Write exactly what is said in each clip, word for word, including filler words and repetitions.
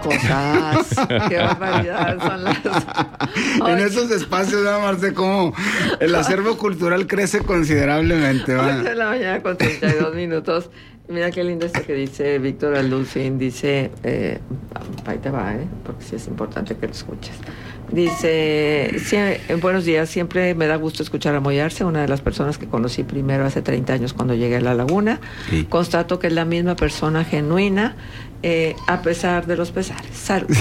cosas. Qué barbaridad son las... En esos espacios, ¿no, Marce? Como el acervo cultural crece considerablemente. ocho de la mañana con treinta y dos minutos. Mira qué lindo esto que dice Víctor Aldulfín. Dice, eh, ahí te va, ¿eh? Porque sí es importante que lo escuches. Dice, sí, buenos días, siempre me da gusto escuchar a Moy Arce, una de las personas que conocí primero hace treinta años cuando llegué a La Laguna. Sí. Constato que es la misma persona genuina, eh, a pesar de los pesares. Saludos.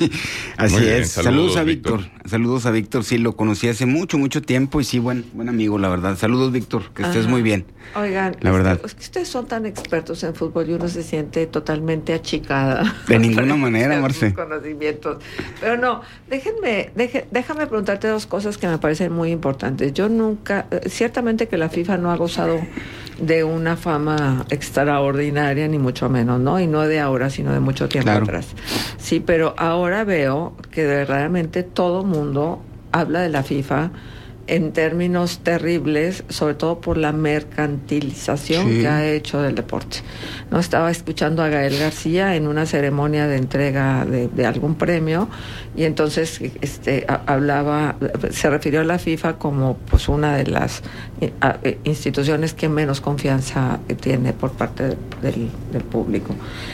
Así bien, es. Saludos, saludos a Víctor. Víctor. Saludos a Víctor, sí, lo conocí hace mucho, mucho tiempo y sí, buen, buen amigo, la verdad. Saludos, Víctor, que estés Ajá. muy bien. Oigan, la verdad. Es que ustedes son tan expertos en fútbol y uno se siente totalmente achicada. De ninguna manera, Marce. Conocimientos. Pero no, déjenme, deje, déjame preguntarte dos cosas que me parecen muy importantes. Yo nunca, ciertamente que la FIFA no ha gozado de una fama extraordinaria, ni mucho menos, ¿no? Y no de ahora, sino de mucho tiempo claro. atrás. Sí, pero ahora veo que verdaderamente todo mundo habla de la FIFA en términos terribles, sobre todo por la mercantilización sí. que ha hecho del deporte. No estaba escuchando a Gael García en una ceremonia de entrega de, de algún premio y entonces este a, hablaba, se refirió a la FIFA como pues una de las a, instituciones que menos confianza tiene por parte de, del, del público.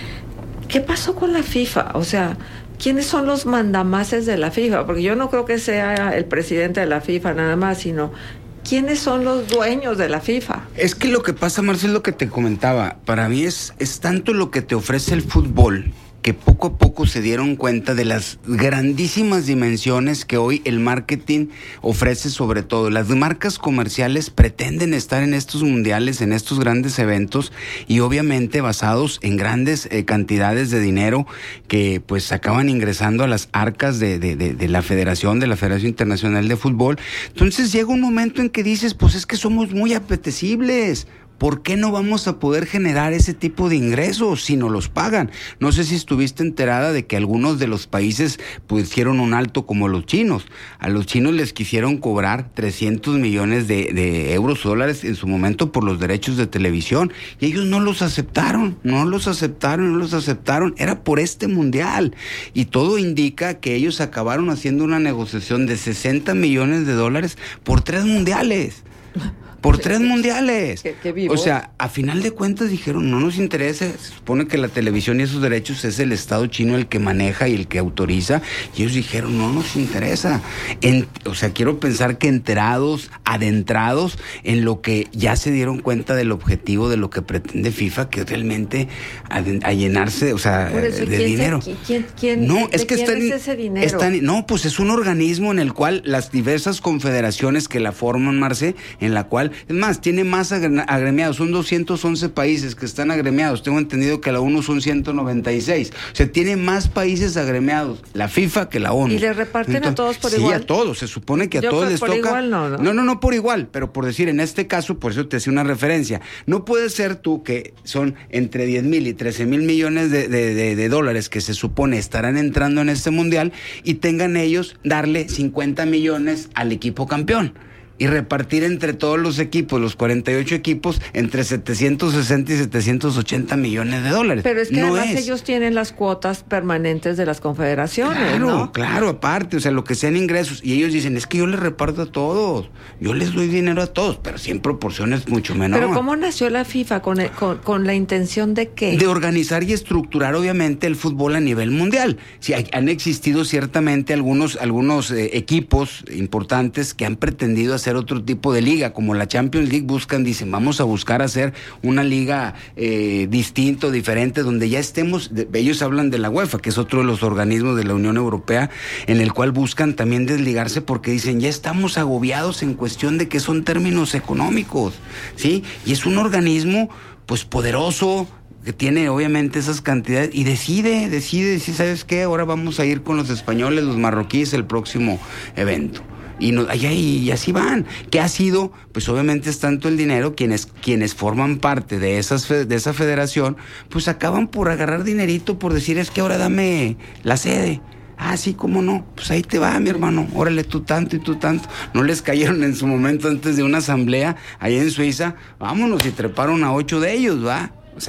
¿Qué pasó con la FIFA? O sea, ¿quiénes son los mandamases de la FIFA? Porque yo no creo que sea el presidente de la FIFA nada más, sino ¿quiénes son los dueños de la FIFA? Es que lo que pasa, Marcelo, es lo que te comentaba. Para mí es, es tanto lo que te ofrece el fútbol que poco a poco se dieron cuenta de las grandísimas dimensiones que hoy el marketing ofrece. Sobre todo las marcas comerciales pretenden estar en estos mundiales, en estos grandes eventos y obviamente basados en grandes eh, cantidades de dinero que pues acaban ingresando a las arcas de, de, de, de la federación, de la Federación Internacional de Fútbol. Entonces llega un momento en que dices, pues es que somos muy apetecibles. ¿Por qué no vamos a poder generar ese tipo de ingresos si no los pagan? No sé si estuviste enterada de que algunos de los países pusieron un alto como los chinos. A los chinos les quisieron cobrar trescientos millones de, de euros o dólares en su momento por los derechos de televisión y ellos no los aceptaron, no los aceptaron, no los aceptaron. Era por este mundial y todo indica que ellos acabaron haciendo una negociación de sesenta millones de dólares por tres mundiales. Por tres mundiales. ¿Qué, qué o sea, a final de cuentas dijeron, no nos interesa, se supone que la televisión y esos derechos es el Estado chino el que maneja y el que autoriza, y ellos dijeron, no nos interesa. En, o sea, quiero pensar que enterados, adentrados en lo que ya se dieron cuenta del objetivo de lo que pretende FIFA, que es realmente a, a llenarse, o sea, eso, de ¿quién dinero. Se, ¿quién, quién, no, es que quién están, es ese dinero? Están, no, pues es un organismo en el cual las diversas confederaciones que la forman, Marce, en la cual es más, tiene más agremiados, son doscientos once países que están agremiados, tengo entendido que la ONU son ciento noventa y seis, o sea, tiene más países agremiados, la FIFA que la ONU. ¿Y le reparten Entonces, a todos por sí, igual? Sí, a todos, se supone que a Yo todos les por toca. Igual no, ¿no? no, no, no por igual, pero por decir, en este caso, por eso te hacía una referencia, no puede ser tú que son entre diez mil y trece mil millones de, de, de, de dólares que se supone estarán entrando en este mundial y tengan ellos darle cincuenta millones al equipo campeón. Y repartir entre todos los equipos, los cuarenta y ocho equipos, entre setecientos sesenta y setecientos ochenta millones de dólares. Pero es que no además es. ellos tienen las cuotas permanentes de las confederaciones, claro, ¿no? Claro, aparte, o sea, lo que sean ingresos. Y ellos dicen, es que yo les reparto a todos, yo les doy dinero a todos, pero sí en proporciones mucho menor. Pero ¿cómo nació la FIFA? ¿Con, el, con, con la intención de qué? De organizar y estructurar, obviamente, el fútbol a nivel mundial. Sí, hay, han existido ciertamente algunos, algunos eh, equipos importantes que han pretendido hacer otro tipo de liga, como la Champions League. Buscan, dicen, vamos a buscar hacer una liga eh, distinto, diferente, donde ya estemos, de, ellos hablan de la UEFA, que es otro de los organismos de la Unión Europea, en el cual buscan también desligarse porque dicen, ya estamos agobiados en cuestión de que son términos económicos, ¿sí? Y es un organismo, pues, poderoso, que tiene obviamente esas cantidades y decide, decide, si sabes qué, ahora vamos a ir con los españoles, los marroquíes, el próximo evento. Y, no, y, y así van. ¿Qué ha sido? Pues obviamente es tanto el dinero, quienes, quienes forman parte de, esas, de esa federación, pues acaban por agarrar dinerito, por decir, es que ahora dame la sede. Ah, sí, ¿cómo no? Pues ahí te va, mi hermano, órale, tú tanto y tú tanto. No les cayeron en su momento antes de una asamblea allá en Suiza, vámonos, y treparon a ocho de ellos, ¿va? O sea,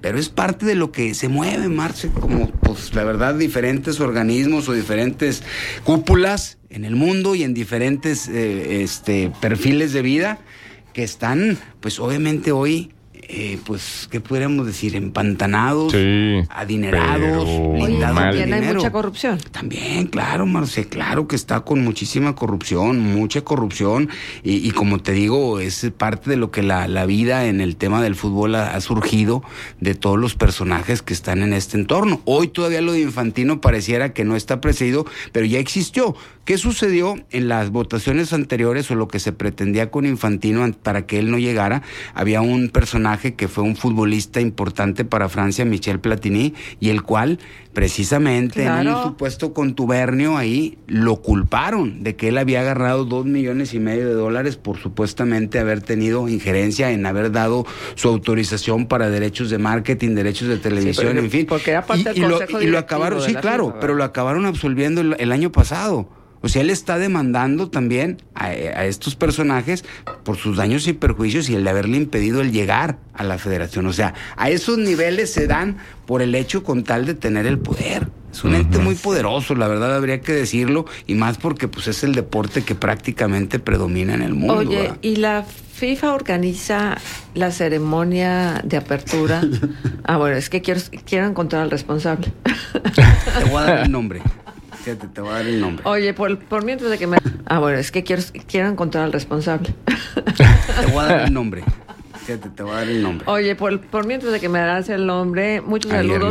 pero es parte de lo que se mueve, Marce, como pues la verdad diferentes organismos o diferentes cúpulas en el mundo y en diferentes eh, este perfiles de vida que están pues obviamente hoy Eh, pues, ¿qué podríamos decir? Empantanados, sí, adinerados, blindados de dinero. Hay mucha corrupción. También, claro, Marce, claro que está con muchísima corrupción, mucha corrupción, y, y como te digo, es parte de lo que la, la vida en el tema del fútbol ha, ha surgido de todos los personajes que están en este entorno. Hoy todavía lo de Infantino pareciera que no está presidido, pero ya existió. ¿Qué sucedió en las votaciones anteriores o lo que se pretendía con Infantino para que él no llegara? Había un personaje que fue un futbolista importante para Francia, Michel Platini, y el cual precisamente claro. en un supuesto contubernio ahí lo culparon de que él había agarrado dos millones y medio de dólares por supuestamente haber tenido injerencia en haber dado su autorización para derechos de marketing, derechos de televisión, sí, pero, en fin. Porque era parte y, del y, consejo lo, y lo acabaron, sí, claro, FIFA, pero lo acabaron absolviendo el, el año pasado. O sea, él está demandando también a, a estos personajes por sus daños y perjuicios y el de haberle impedido el llegar a la federación. O sea, a esos niveles se dan por el hecho con tal de tener el poder. Es un uh-huh. ente muy poderoso, la verdad habría que decirlo, y más porque pues es el deporte que prácticamente predomina en el mundo. Oye, ¿verdad? ¿Y la FIFA organiza la ceremonia de apertura? Ah, bueno, es que quiero, quiero encontrar al responsable. Te voy a dar el nombre. Fíjate, te voy a dar el nombre. Oye, por, por mientras de que me... Ah, bueno, es que quiero, quiero encontrar al responsable. Te voy a dar el nombre. Fíjate, te voy a dar el nombre. Oye, por, por mientras de que me das el nombre, muchos saludos.